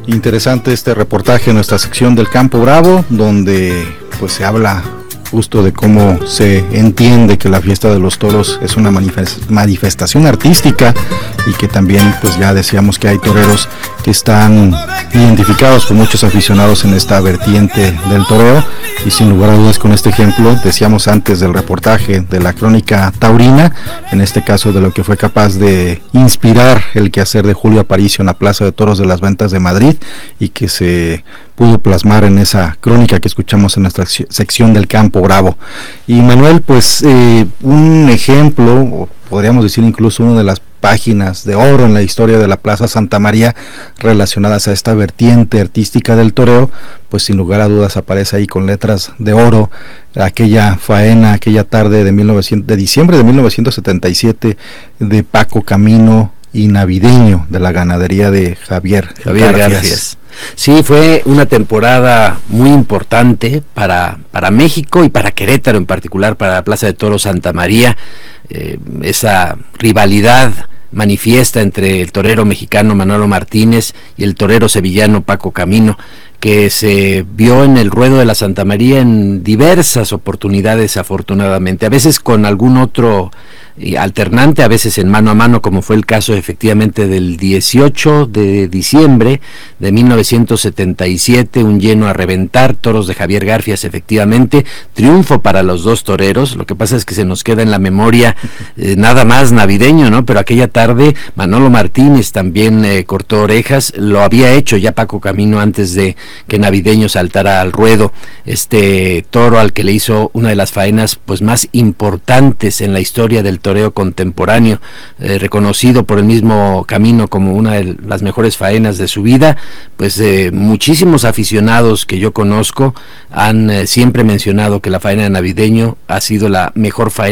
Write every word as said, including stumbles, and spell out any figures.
Interesante este reportaje en nuestra sección del Campo Bravo, donde pues se habla justo de cómo se entiende que la fiesta de los toros es una manifestación artística y que también pues ya decíamos que hay toreros que están identificados por muchos aficionados en esta vertiente del toreo, y sin lugar a dudas con este ejemplo decíamos antes del reportaje de la crónica taurina, en este caso de lo que fue capaz de inspirar el quehacer de Julio Aparicio en la Plaza de Toros de las Ventas de Madrid y que se pudo plasmar en esa crónica que escuchamos en nuestra sección del Campo Bravo. Y Manuel, pues eh, un ejemplo, o podríamos decir incluso una de las páginas de oro en la historia de la Plaza Santa María relacionadas a esta vertiente artística del toreo, pues sin lugar a dudas aparece ahí con letras de oro aquella faena, aquella tarde de, mil novecientos, de diciembre de mil novecientos setenta y siete de Paco Camino y navideño de la ganadería de Javier, Javier Garfias. Garfias. Sí, fue una temporada muy importante para, para México y para Querétaro en particular, para la Plaza de Toros Santa María. Eh, esa rivalidad manifiesta entre el torero mexicano Manolo Martínez y el torero sevillano Paco Camino, que se vio en el ruedo de la Santa María en diversas oportunidades, afortunadamente, a veces con algún otro alternante, a veces en mano a mano, como fue el caso efectivamente del dieciocho de diciembre de mil novecientos setenta y siete, un lleno a reventar, toros de Javier Garfias, efectivamente, triunfo para los dos toreros. Lo que pasa es que se nos queda en la memoria eh, nada más navideño, ¿no? Pero aquella tarde Manolo Martínez también eh, cortó orejas, lo había hecho ya Paco Camino antes de que Navideño saltara al ruedo, este toro al que le hizo una de las faenas pues más importantes en la historia del toreo contemporáneo, eh, reconocido por el mismo Camino como una de las mejores faenas de su vida. Pues eh, muchísimos aficionados que yo conozco han eh, siempre mencionado que la faena de Navideño ha sido la mejor faena